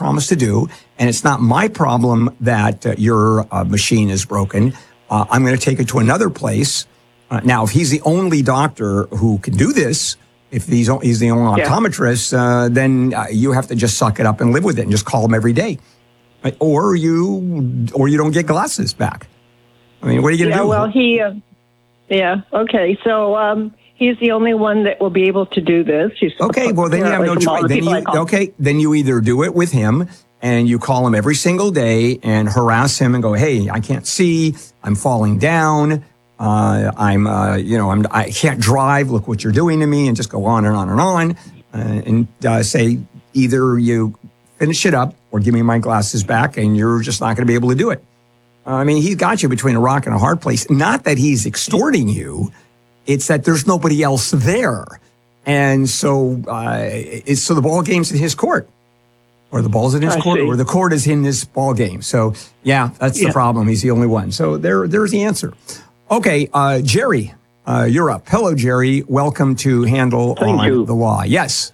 promised to do, and it's not my problem that your machine is broken. I'm going to take it to another place. Now, if he's the only doctor who can do this, if he's the only optometrist, then you have to just suck it up and live with it and just call him every day. Or you don't get glasses back. I mean, what are you going to do? Well, okay. So he's the only one that will be able to do this. Okay, well, then you have no choice. Then you either do it with him and you call him every single day and harass him and go, hey, I can't see, I'm falling down, I can't drive, look what you're doing to me, and just go on and on and on, and say either you finish it up or give me my glasses back, and you're just not going to be able to do it. I mean, he's got you between a rock and a hard place. Not that he's extorting you. It's that there's nobody else there. And so the ball game's in his court. Or the ball's in his court, or the court is in this ball game. So, yeah, that's the problem. He's the only one. So there's the answer. Okay, Jerry, you're up. Hello, Jerry. Welcome to Handle on the Law. Yes.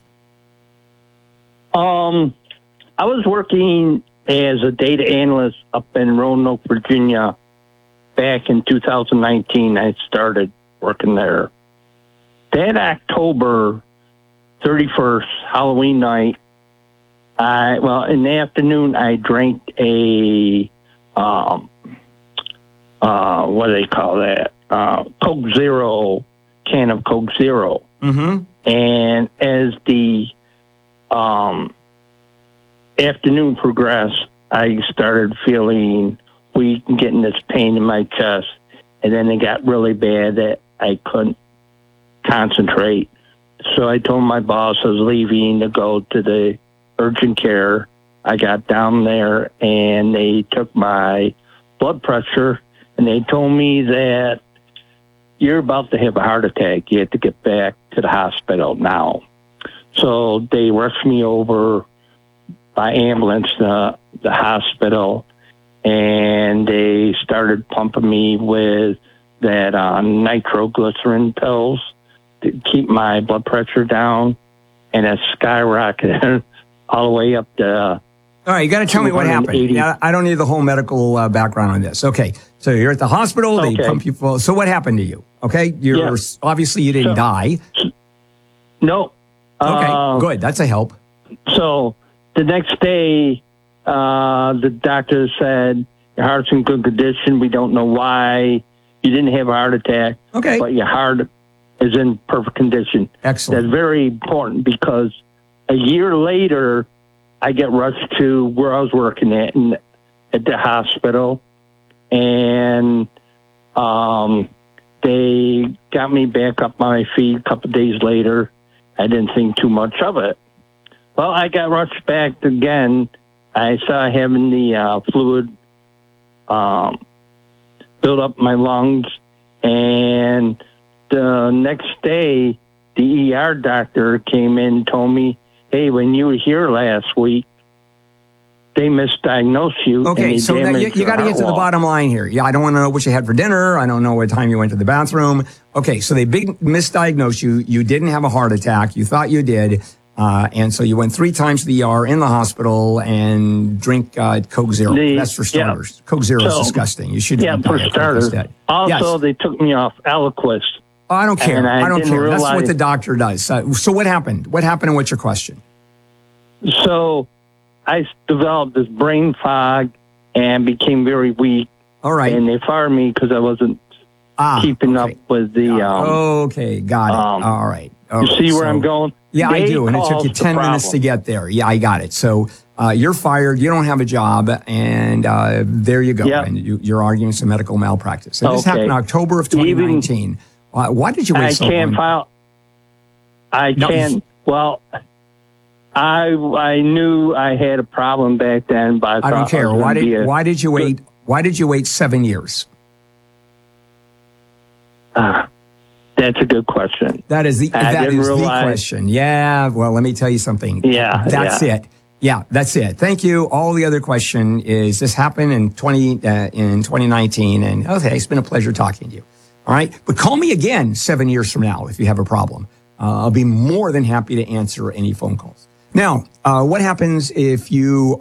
I was working as a data analyst up in Roanoke, Virginia. Back in 2019, I started working there. That October 31st, Halloween night, in the afternoon, I drank a, what do they call that? Coke Zero, can of Coke Zero. Mm-hmm. And as the afternoon progressed, I started feeling weak and getting this pain in my chest. And then it got really bad that I couldn't concentrate. So I told my boss I was leaving to go to the urgent care. I got down there and they took my blood pressure and they told me that you're about to have a heart attack. You have to get back to the hospital now. So they rushed me over by ambulance to the hospital, and they started pumping me with that nitroglycerin pills to keep my blood pressure down, and it skyrocketed all the way up to... All right, you got to tell me what happened. Now, I don't need the whole medical background on this. Okay, so you're at the hospital, they pump you full. So what happened to you? Okay, obviously you didn't die. No. Okay, good. That's a help. So the next day, the doctor said, your heart's in good condition. We don't know why you didn't have a heart attack, but your heart is in perfect condition. Excellent. That's very important because a year later, I get rushed to where I was working at the hospital, and they got me back up on my feet a couple of days later. I didn't think too much of it. Well, I got rushed back again. I started having the fluid build up my lungs, and the next day, the ER doctor came in and told me, hey, when you were here last week, they misdiagnosed you. Okay, so you got to get to the bottom line here. Yeah, I don't want to know what you had for dinner. I don't know what time you went to the bathroom. Okay, so they misdiagnosed you. You didn't have a heart attack. You thought you did. And so you went 3 times to the ER in the hospital and drink Coke Zero. That's for starters. Yeah. Coke Zero is disgusting. You shouldn't eat for starters. Also, they took me off Eliquis. Oh, I don't care. I don't care. That's what the doctor does. So what happened? What happened and what's your question? So I developed this brain fog and became very weak. All right. And they fired me because I wasn't keeping up with the... okay, got it. All right. You see where I'm going? Yeah, I do. And it took you 10 minutes to get there. Yeah, I got it. So you're fired. You don't have a job. And there you go. Yep. And you're arguing some medical malpractice. And this happened in October of 2019. Why did you wait so long? I can't. Well, I knew I had a problem back then, but I don't care. Why did you wait? Why did you wait 7 years? That's a good question. That is the question. Yeah. Well, let me tell you something. Yeah. That's it. Yeah, that's it. Thank you. All the other question is this happened in 2019, and okay, it's been a pleasure talking to you. All right, but call me again 7 years from now if you have a problem. I'll be more than happy to answer any phone calls. Now, what happens if you